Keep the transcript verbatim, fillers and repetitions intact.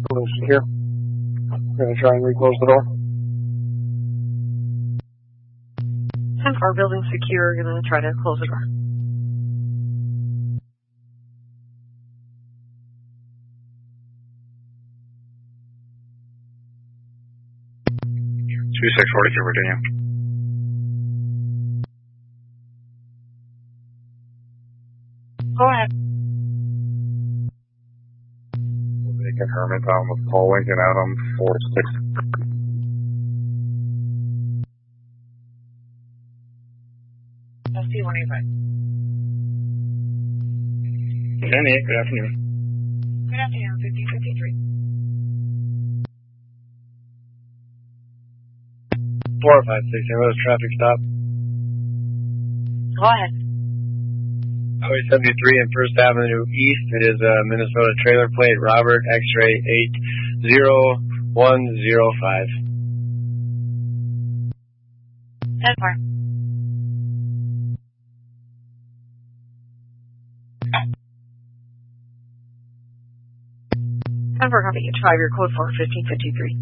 Building secure. I'm going to try and reclose the door. ten four, building secure. Going to try to close the door. two six forty-two, Virginia. Go ahead. Vacant Hermantown with Paul Lincoln Adam four six. S T one eighty-five. ten eight, good afternoon. Good afternoon, fifty fifty-three. four five six, there was a traffic stop. Go ahead. Highway seventy-three and First Avenue East. It is a Minnesota trailer plate, Robert X-ray eight zero one zero five. ten four. ten four, copy. Five, your code for fifteen fifty-three.